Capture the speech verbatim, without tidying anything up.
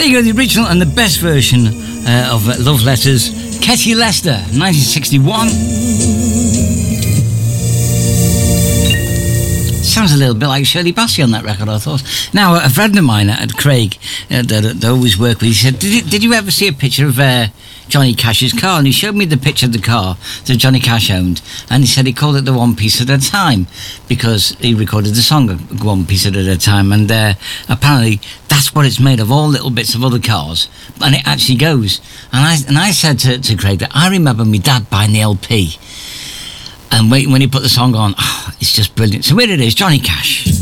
you go, the original and the best version uh, of uh, Love Letters, Ketty Lester, nineteen sixty-one. Sounds a little bit like Shirley Bassey on that record, I thought. Now, a friend of mine at Craig, uh, that, that I always work with, he said, did you, did you ever see a picture of uh, Johnny Cash's car? And he showed me the picture of the car that Johnny Cash owned, and he said he called it the One Piece at a Time because he recorded the song One Piece at a Time, and uh, apparently that's what it's made of, all little bits of other cars, and it actually goes. And I, and I said to, to Craig that I remember my dad buying the L P, and when he put the song on, oh, it's just brilliant. So here it is, Johnny Cash.